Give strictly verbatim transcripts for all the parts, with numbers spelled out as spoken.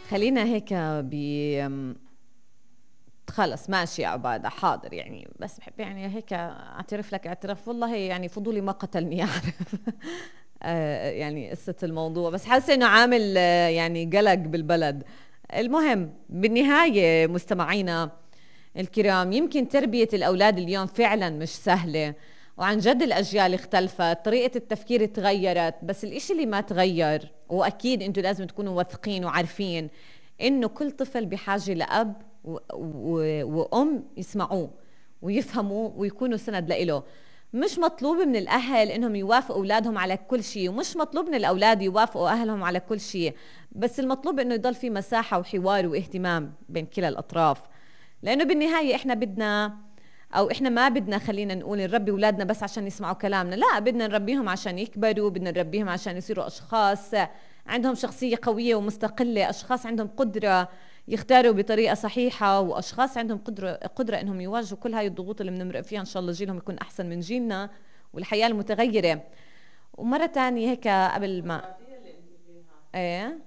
خلينا هيك ب خلص ماشي يا عبادة، حاضر يعني، بس بحب يعني هيك اعترف لك اعتراف والله يعني فضولي ما قتلني اعرف آه، يعني قصة الموضوع، بس حاسة انه عامل آه، يعني قلق بالبلد. المهم بالنهاية مستمعينا الكرام، يمكن تربية الأولاد اليوم فعلا مش سهلة، وعن جد الأجيال اختلفت، طريقة التفكير تغيرت، بس الإشي اللي ما تغير، وأكيد أنتوا لازم تكونوا واثقين وعارفين إنه كل طفل بحاجة لأب و... و... وأم يسمعوه ويفهموا ويكونوا سند لإله. مش مطلوب من الأهل إنهم يوافقوا أولادهم على كل شيء، ومش مطلوب من الأولاد يوافقوا أهلهم على كل شيء، بس المطلوب إنه يضل في مساحة وحوار واهتمام بين كلا الأطراف. لأنه بالنهاية إحنا بدنا، أو إحنا ما بدنا خلينا نقول نربي أولادنا بس عشان يسمعوا كلامنا، لا، بدنا نربيهم عشان يكبروا، بدنا نربيهم عشان يصيروا أشخاص عندهم شخصية قوية ومستقلة، أشخاص عندهم قدرة يختاروا بطريقة صحيحة، وأشخاص عندهم قدرة قدرة إنهم يواجهوا كل هاي الضغوط اللي بنمرق فيها. إن شاء الله جيلهم يكون أحسن من جيلنا والحياة المتغيرة. ومرة تانية هيك قبل ما إيه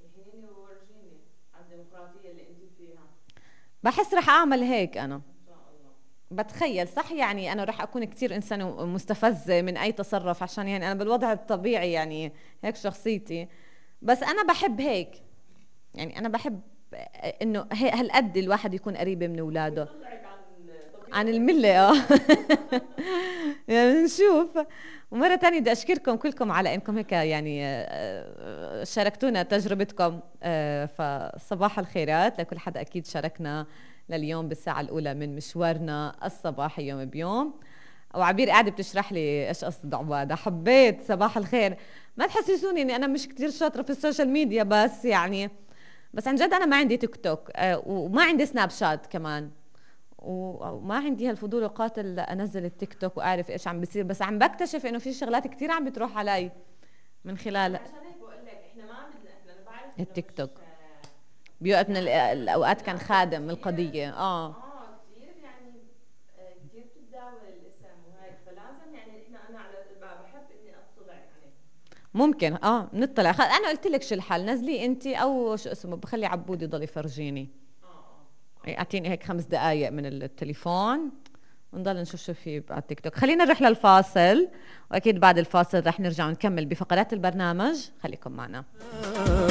بحس رح أعمل هيك أنا، بتخيل صح، يعني أنا رح أكون كتير إنسان مستفزة من أي تصرف، عشان يعني أنا بالوضع الطبيعي يعني هيك شخصيتي، بس أنا بحب هيك، يعني أنا بحب إنه هالقد الواحد يكون قريب من أولاده عن الملة. اه يعني نشوف. ومرة تانية بدي أشكركم كلكم على إنكم هيك يعني آه، شاركتونا تجربتكم، آه، فصباح الخيرات لكل حدا أكيد شاركنا لليوم بالساعة الأولى من مشوارنا الصباحي يوم بيوم. وعبير قاعدة بتشرح لي إيش قصد عبادة، حبيت صباح الخير. ما تحسسوني إني أنا مش كتير شاطرة في السوشيال ميديا، بس يعني بس عن جد أنا ما عندي تيك توك آه، وما عندي سناب شات كمان، وما عندي هالفضول وقاتل انزل التيك توك واعرف ايش عم بيصير، بس عم بكتشف انه في شغلات كتير عم بتروح علي من خلال عشان هيك بقول لك احنا ما بدنا، احنا انا بعرف انه التيك مش توك. بوقت من يعني الاوقات كان لا خادم كتير، القضيه. اه اه كتير يعني آه، كتير بتتداول الاسم وهيك، فلازم يعني احنا انا على بحب اني اطلع يعني. ممكن اه نطلع خ... انا قلت لك شو الحل، نزلي انت او شو اسمه، بخلي عبود يضل يفرجيني، اه اه اه اعطيني هيك خمس دقائق من التليفون ونضل نشوف شو في على التيك توك. خلينا نروح للفاصل، واكيد بعد الفاصل رح نرجع ونكمل بفقرات البرنامج، خليكم معنا.